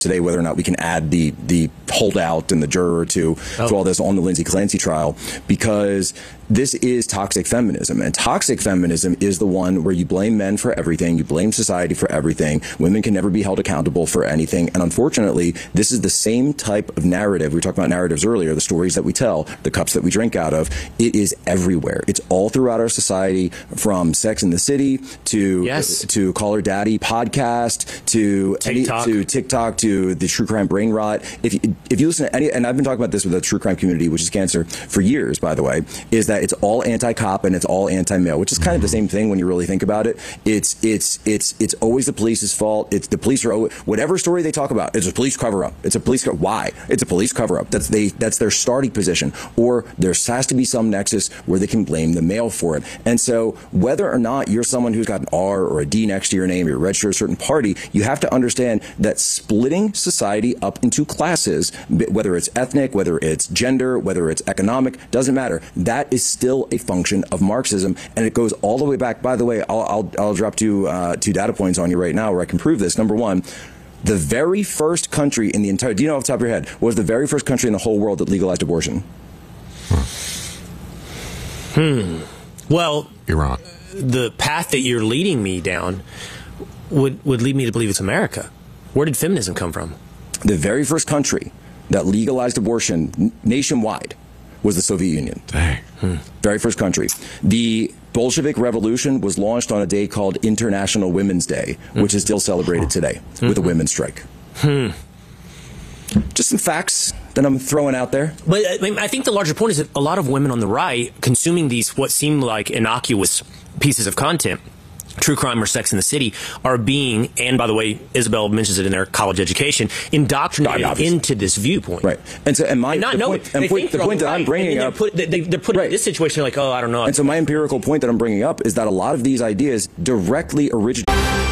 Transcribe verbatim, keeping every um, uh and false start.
today whether or not we can add the the holdout and the juror to, oh. to all this on the Lindsay Clancy trial, because this is toxic feminism. And toxic feminism is the one where you blame men for everything, you blame society for everything, women can never be held accountable for anything. And unfortunately, this is the same type of narrative. We talked about narratives earlier, the stories that we tell, the cups that we drink out of. It is everywhere. It's all throughout our society, from Sex and the City to yes. to Call Her Daddy podcast to TikTok. Any, to TikTok to the true crime brain rot. If you, if you listen to any, and I've been talking about this with the true crime community, which is cancer, for years, by the way, is that it's all anti-cop and it's all anti-male, which is kind of the same thing when you really think about it. It's it's it's it's always the police's fault. It's the police are always, whatever story they talk about, it's a police cover-up. It's a police co- why? It's a police cover-up. That's they that's their starting position. Or there has to be some nexus where they can blame the male for it. And so whether or not you're someone who's got an R or a D next to your name, you're registered to a certain party, you have to understand that splitting society up into classes, whether it's ethnic, whether it's gender, whether it's economic, doesn't matter. That is still a function of Marxism, and it goes all the way back. By the way, I'll I'll, I'll drop two uh, two data points on you right now where I can prove this. Number one, the very first country in the entire, do you know off the top of your head, was the very first country in the whole world that legalized abortion? Hmm. Well, Iran. The path that you're leading me down would would lead me to believe it's America. Where did feminism come from? The very first country that legalized abortion n- nationwide was the Soviet Union. Dang. Hmm. Very first country. The Bolshevik Revolution was launched on a day called International Women's Day, mm. which is still celebrated today mm-hmm. with a women's strike. Hmm. Just some facts that I'm throwing out there. But I, mean, I think the larger point is that a lot of women on the right consuming these what seem like innocuous pieces of content, true crime or Sex in the City, are being, and by the way, Isabel mentions it in their college education, indoctrinated no, into this viewpoint. Right. And so, and my and not the knowing, point, and point, the point that right. I'm bringing they're up, put, they, they're put right. in this situation like, oh, I don't know. And so my empirical point that I'm bringing up is that a lot of these ideas directly originate.